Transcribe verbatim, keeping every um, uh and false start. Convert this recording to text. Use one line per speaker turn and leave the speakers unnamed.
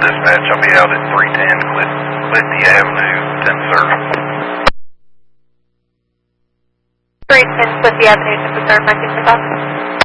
dispatch. I'll be out at three ten Cliff, Clifty Avenue, ten service.
three ten Clifty Avenue, ten service, my sister.